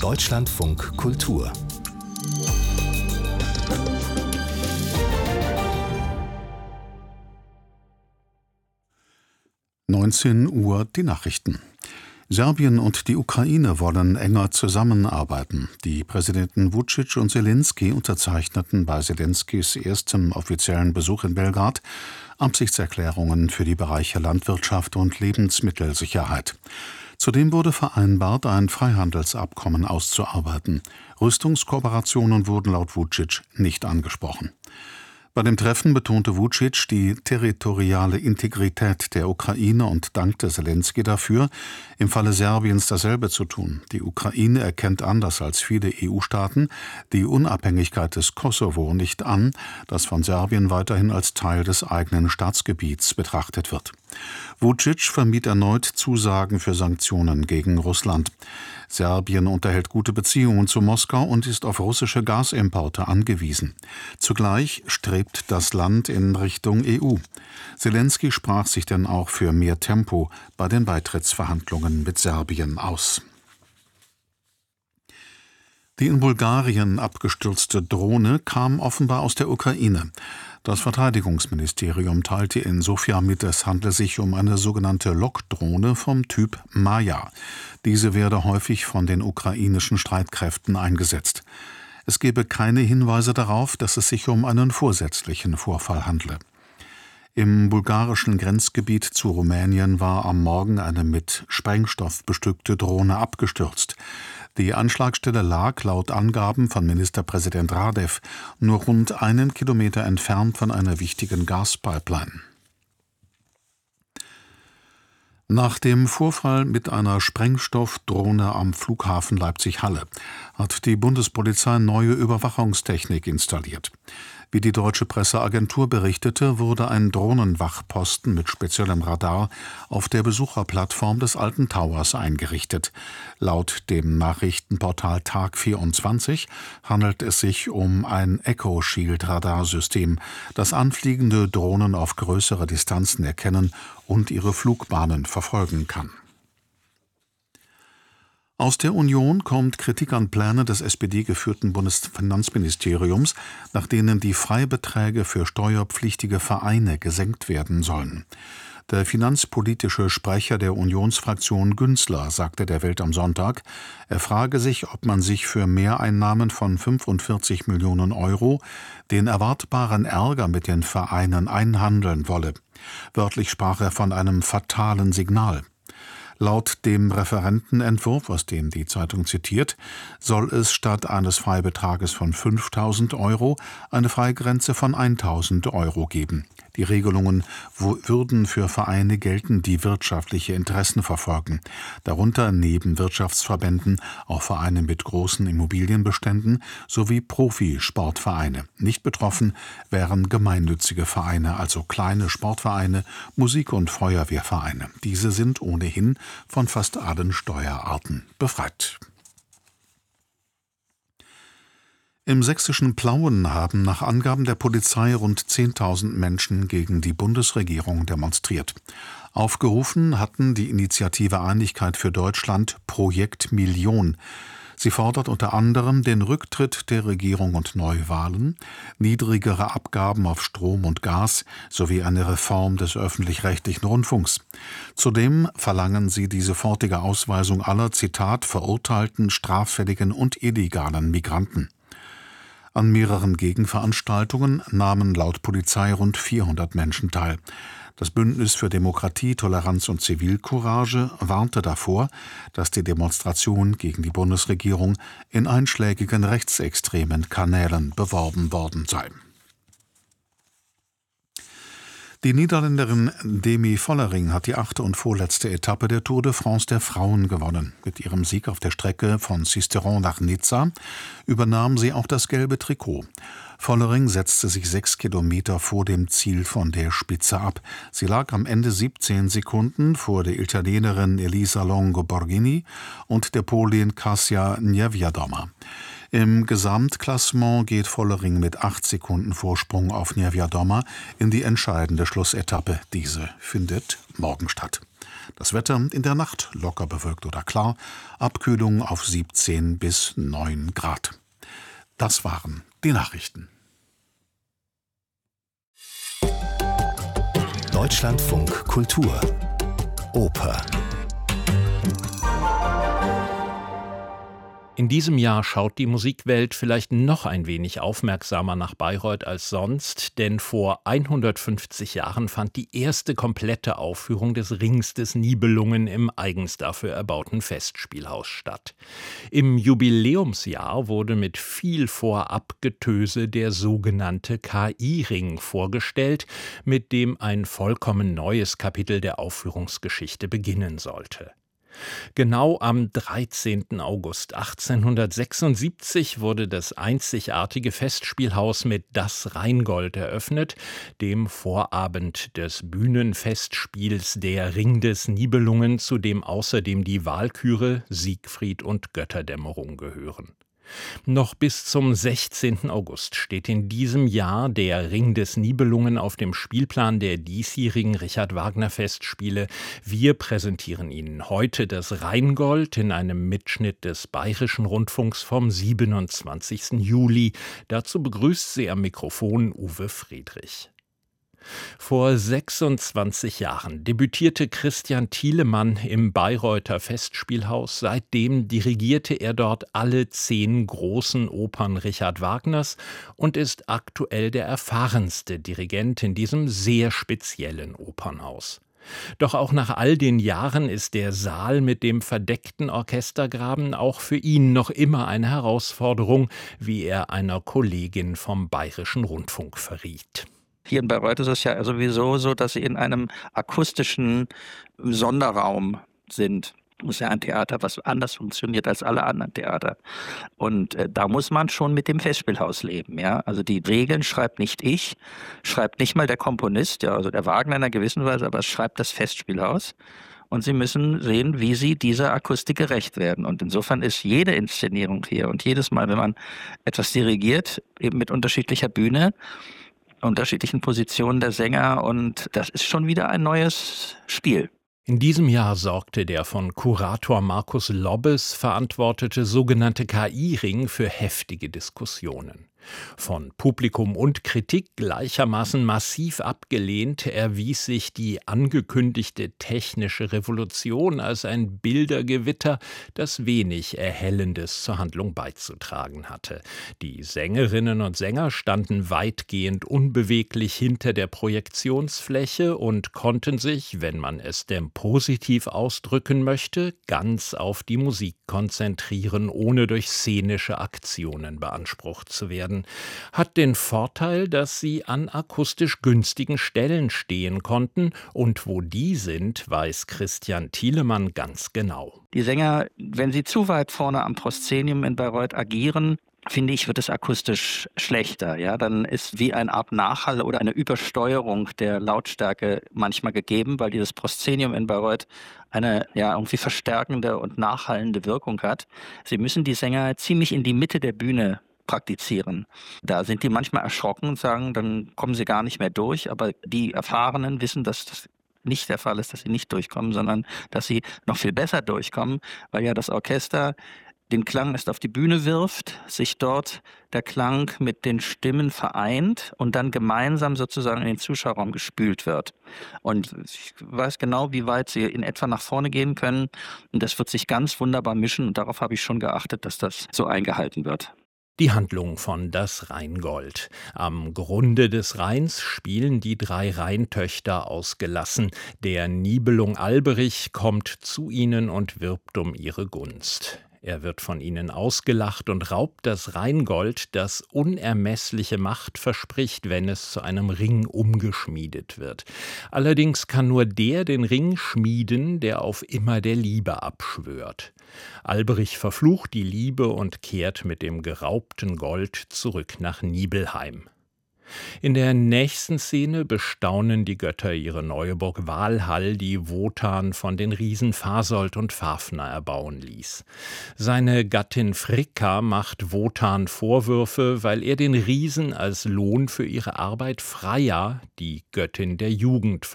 Deutschlandfunk Kultur 19 Uhr die Nachrichten. Serbien und die Ukraine wollen enger zusammenarbeiten. Die Präsidenten Vučić und Zelensky unterzeichneten bei Zelenskys erstem offiziellen Besuch in Belgrad Absichtserklärungen für die Bereiche Landwirtschaft und Lebensmittelsicherheit. Zudem wurde vereinbart, ein Freihandelsabkommen auszuarbeiten. Rüstungskooperationen wurden laut Vučić nicht angesprochen. Bei dem Treffen betonte Vučić die territoriale Integrität der Ukraine und dankte Zelensky dafür, im Falle Serbiens dasselbe zu tun. Die Ukraine erkennt anders als viele EU-Staaten die Unabhängigkeit des Kosovo nicht an, das von Serbien weiterhin als Teil des eigenen Staatsgebiets betrachtet wird. Vučić vermied erneut Zusagen für Sanktionen gegen Russland. Serbien unterhält gute Beziehungen zu Moskau und ist auf russische Gasimporte angewiesen. Zugleich strebt das Land in Richtung EU. Zelensky sprach sich denn auch für mehr Tempo bei den Beitrittsverhandlungen mit Serbien aus. Die in Bulgarien abgestürzte Drohne kam offenbar aus der Ukraine. Das Verteidigungsministerium teilte in Sofia mit, es handle sich um eine sogenannte Lockdrohne vom Typ Maja. Diese werde häufig von den ukrainischen Streitkräften eingesetzt. Es gebe keine Hinweise darauf, dass es sich um einen vorsätzlichen Vorfall handle. Im bulgarischen Grenzgebiet zu Rumänien war am Morgen eine mit Sprengstoff bestückte Drohne abgestürzt. Die Anschlagstelle lag laut Angaben von Ministerpräsident Radev nur rund 1 Kilometer entfernt von einer wichtigen Gaspipeline. Nach dem Vorfall mit einer Sprengstoffdrohne am Flughafen Leipzig-Halle hat die Bundespolizei neue Überwachungstechnik installiert. Wie die deutsche Presseagentur berichtete, wurde ein Drohnenwachposten mit speziellem Radar auf der Besucherplattform des Alten Towers eingerichtet. Laut dem Nachrichtenportal Tag24 handelt es sich um ein Echo-Shield-Radarsystem, das anfliegende Drohnen auf größere Distanzen erkennen und ihre Flugbahnen verfolgen kann. Aus der Union kommt Kritik an Pläne des SPD-geführten Bundesfinanzministeriums, nach denen die Freibeträge für steuerpflichtige Vereine gesenkt werden sollen. Der finanzpolitische Sprecher der Unionsfraktion Günzler sagte der Welt am Sonntag, er frage sich, ob man sich für Mehreinnahmen von 45 Millionen Euro den erwartbaren Ärger mit den Vereinen einhandeln wolle. Wörtlich sprach er von einem fatalen Signal. Laut dem Referentenentwurf, aus dem die Zeitung zitiert, soll es statt eines Freibetrages von 5.000 Euro eine Freigrenze von 1.000 Euro geben. Die Regelungen würden für Vereine gelten, die wirtschaftliche Interessen verfolgen, darunter neben Wirtschaftsverbänden auch Vereine mit großen Immobilienbeständen sowie Profisportvereine. Nicht betroffen wären gemeinnützige Vereine, also kleine Sportvereine, Musik- und Feuerwehrvereine. Diese sind ohnehin von fast allen Steuerarten befreit. Im sächsischen Plauen haben nach Angaben der Polizei rund 10.000 Menschen gegen die Bundesregierung demonstriert. Aufgerufen hatten die Initiative Einigkeit für Deutschland Projekt Million. Sie fordert unter anderem den Rücktritt der Regierung und Neuwahlen, niedrigere Abgaben auf Strom und Gas sowie eine Reform des öffentlich-rechtlichen Rundfunks. Zudem verlangen sie die sofortige Ausweisung aller, Zitat, verurteilten, straffälligen und illegalen Migranten. An mehreren Gegenveranstaltungen nahmen laut Polizei rund 400 Menschen teil. Das Bündnis für Demokratie, Toleranz und Zivilcourage warnte davor, dass die Demonstration gegen die Bundesregierung in einschlägigen rechtsextremen Kanälen beworben worden sei. Die Niederländerin Demi Vollering hat die 8. und vorletzte Etappe der Tour de France der Frauen gewonnen. Mit ihrem Sieg auf der Strecke von Sisteron nach Nizza übernahm sie auch das gelbe Trikot. Vollering setzte sich 6 Kilometer vor dem Ziel von der Spitze ab. Sie lag am Ende 17 Sekunden vor der Italienerin Elisa Longo Borghini und der Polin Kasia Niewiadoma. Im Gesamtklassement geht Vollering mit 8 Sekunden Vorsprung auf Niewiadoma in die entscheidende Schlussetappe. Diese findet morgen statt. Das Wetter in der Nacht locker bewölkt oder klar, Abkühlung auf 17 bis 9 Grad. Das waren die Nachrichten. Deutschlandfunk Kultur Oper. In diesem Jahr schaut die Musikwelt vielleicht noch ein wenig aufmerksamer nach Bayreuth als sonst, denn vor 150 Jahren fand die erste komplette Aufführung des Rings des Nibelungen im eigens dafür erbauten Festspielhaus statt. Im Jubiläumsjahr wurde mit viel Vorabgetöse der sogenannte KI-Ring vorgestellt, mit dem ein vollkommen neues Kapitel der Aufführungsgeschichte beginnen sollte. Genau am 13. August 1876 wurde das einzigartige Festspielhaus mit Das Rheingold eröffnet, dem Vorabend des Bühnenfestspiels Der Ring des Nibelungen, zu dem außerdem die Walküre, Siegfried und Götterdämmerung gehören. Noch bis zum 16. August steht in diesem Jahr der Ring des Nibelungen auf dem Spielplan der diesjährigen Richard-Wagner-Festspiele. Wir präsentieren Ihnen heute das Rheingold in einem Mitschnitt des Bayerischen Rundfunks vom 27. Juli. Dazu begrüßt Sie am Mikrofon Uwe Friedrich. Vor 26 Jahren debütierte Christian Thielemann im Bayreuther Festspielhaus. Seitdem dirigierte er dort alle 10 großen Opern Richard Wagners und ist aktuell der erfahrenste Dirigent in diesem sehr speziellen Opernhaus. Doch auch nach all den Jahren ist der Saal mit dem verdeckten Orchestergraben auch für ihn noch immer eine Herausforderung, wie er einer Kollegin vom Bayerischen Rundfunk verriet. Hier in Bayreuth ist es ja sowieso so, dass Sie in einem akustischen Sonderraum sind. Das ist ja ein Theater, was anders funktioniert als alle anderen Theater. Und da muss man schon mit dem Festspielhaus leben. Ja? Also die Regeln schreibt nicht ich, schreibt nicht mal der Komponist, ja, also der Wagner in einer gewissen Weise, aber es schreibt das Festspielhaus. Und Sie müssen sehen, wie Sie dieser Akustik gerecht werden. Und insofern ist jede Inszenierung hier und jedes Mal, wenn man etwas dirigiert, eben mit unterschiedlicher Bühne, unterschiedlichen Positionen der Sänger, und das ist schon wieder ein neues Spiel. In diesem Jahr sorgte der von Kurator Markus Lobbes verantwortete sogenannte KI-Ring für heftige Diskussionen. Von Publikum und Kritik gleichermaßen massiv abgelehnt, erwies sich die angekündigte technische Revolution als ein Bildergewitter, das wenig Erhellendes zur Handlung beizutragen hatte. Die Sängerinnen und Sänger standen weitgehend unbeweglich hinter der Projektionsfläche und konnten sich, wenn man es denn positiv ausdrücken möchte, ganz auf die Musik konzentrieren, ohne durch szenische Aktionen beansprucht zu werden. Hat den Vorteil, dass sie an akustisch günstigen Stellen stehen konnten, und wo die sind, weiß Christian Thielemann ganz genau. Die Sänger, wenn sie zu weit vorne am Proszenium in Bayreuth agieren, finde ich, wird es akustisch schlechter. Ja? Dann ist wie eine Art Nachhall oder eine Übersteuerung der Lautstärke manchmal gegeben, weil dieses Proszenium in Bayreuth eine irgendwie verstärkende und nachhallende Wirkung hat. Sie müssen die Sänger ziemlich in die Mitte der Bühne praktizieren. Da sind die manchmal erschrocken und sagen, dann kommen sie gar nicht mehr durch. Aber die Erfahrenen wissen, dass das nicht der Fall ist, dass sie nicht durchkommen, sondern dass sie noch viel besser durchkommen, weil ja das Orchester den Klang erst auf die Bühne wirft, sich dort der Klang mit den Stimmen vereint und dann gemeinsam sozusagen in den Zuschauerraum gespült wird. Und ich weiß genau, wie weit sie in etwa nach vorne gehen können. Und das wird sich ganz wunderbar mischen. Und darauf habe ich schon geachtet, dass das so eingehalten wird. Die Handlung von Das Rheingold. Am Grunde des Rheins spielen die 3 Rheintöchter ausgelassen. Der Nibelung Alberich kommt zu ihnen und wirbt um ihre Gunst. Er wird von ihnen ausgelacht und raubt das Rheingold, das unermessliche Macht verspricht, wenn es zu einem Ring umgeschmiedet wird. Allerdings kann nur der den Ring schmieden, der auf immer der Liebe abschwört. Alberich verflucht die Liebe und kehrt mit dem geraubten Gold zurück nach Nibelheim. In der nächsten Szene bestaunen die Götter ihre neue Burg Walhall, die Wotan von den Riesen Fasold und Fafner erbauen ließ. Seine Gattin Fricka macht Wotan Vorwürfe, weil er den Riesen als Lohn für ihre Arbeit Freya, die Göttin der Jugend,